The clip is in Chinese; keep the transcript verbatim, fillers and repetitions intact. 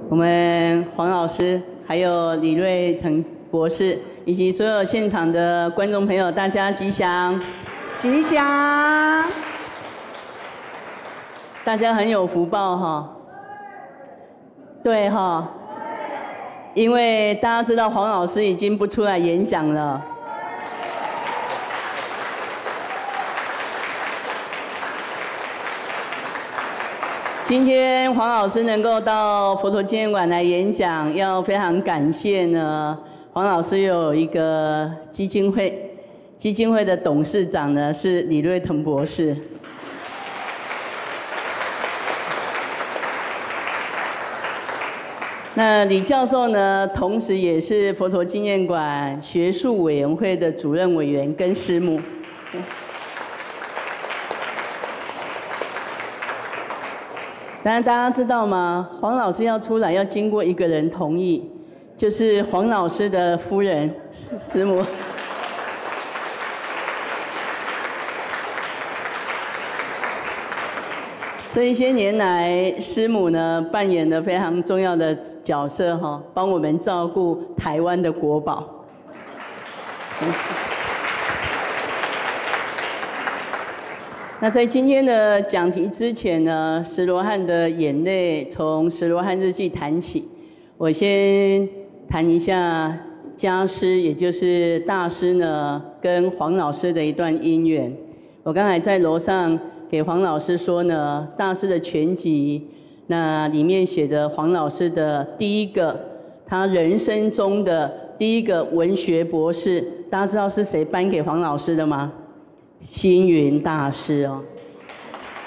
我们黄老师，还有李瑞腾博士，以及所有现场的观众朋友，大家吉祥！ 吉祥！ 大家很有福报哈。对哈。因为大家知道黄老师已经不出来演讲了。今天黄老师能够到佛陀纪念馆来演讲，要非常感谢呢。黄老师有一个基金会，基金会的董事长呢是李瑞腾博士。那李教授呢，同时也是佛陀纪念馆学术委员会的主任委员跟师母。当然，大家知道吗？黄老师要出来，要经过一个人同意，就是黄老师的夫人师母。这一些年来，师母呢扮演了非常重要的角色哈，帮我们照顾台湾的国宝。那在今天的讲题之前呢，石罗汉的眼泪从石罗汉日记谈起。我先谈一下家师，也就是大师呢跟黄老师的一段姻缘。我刚才在楼上给黄老师说呢，大师的全集，那里面写着黄老师的第一个，他人生中的第一个文学博士，大家知道是谁颁给黄老师的吗？星云大师哦，